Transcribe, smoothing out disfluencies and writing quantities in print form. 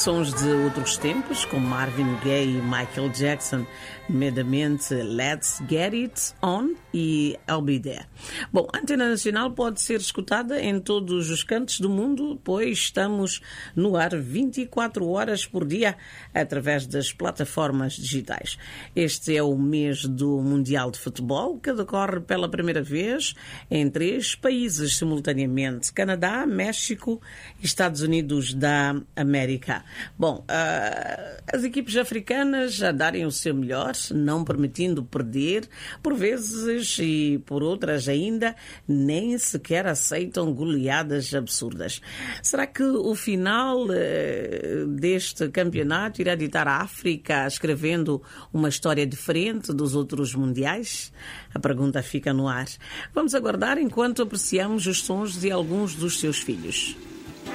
sons de outros tempos, como Marvin Gaye e Michael Jackson, nomeadamente Let's Get It On e I'll Be There. Bom, a Antena Nacional pode ser escutada em todos os cantos do mundo, pois estamos no ar 24 horas por dia através das plataformas digitais. Este é o mês do Mundial de Futebol, que decorre pela primeira vez em 3 países simultaneamente: Canadá, México e Estados Unidos da América. Bom, as equipes africanas a darem o seu melhor, não permitindo perder, por vezes, e por outras ainda, nem sequer aceitam goleadas absurdas. Será que o final deste campeonato irá ditar a África escrevendo uma história diferente dos outros mundiais? A pergunta fica no ar. Vamos aguardar enquanto apreciamos os sons de alguns dos seus filhos.